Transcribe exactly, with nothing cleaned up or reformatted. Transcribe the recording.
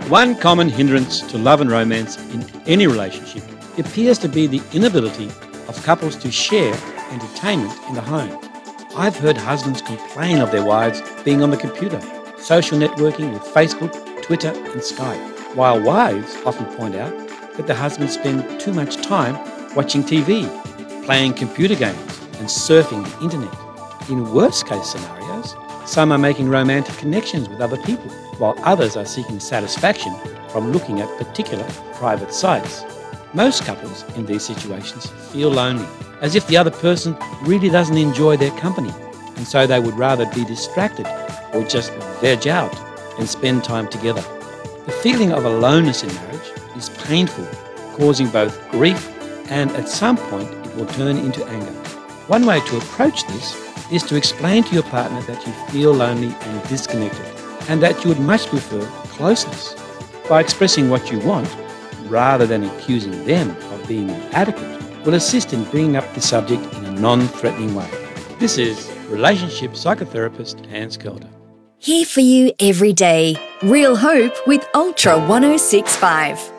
One common hindrance to love and romance in any relationship appears to be the inability of couples to share entertainment in the home. I've heard husbands complain of their wives being on the computer, social networking with Facebook, Twitter and Skype, while wives often point out that the husbands spend too much time watching T V, playing computer games and surfing the internet. In worst-case scenarios, some are making romantic connections with other people, while others are seeking satisfaction from looking at particular private sites. Most couples in these situations feel lonely, as if the other person really doesn't enjoy their company, and so they would rather be distracted or just veg out and spend time together. The feeling of aloneness in marriage is painful, causing both grief and at some point it will turn into anger. One way to approach this is to explain to your partner that you feel lonely and disconnected, and that you would much prefer closeness. By expressing what you want, rather than accusing them of being inadequate, will assist in bringing up the subject in a non-threatening way. This is relationship psychotherapist Hans Kelder. Here for you every day. Real hope with Ultra one oh six point five.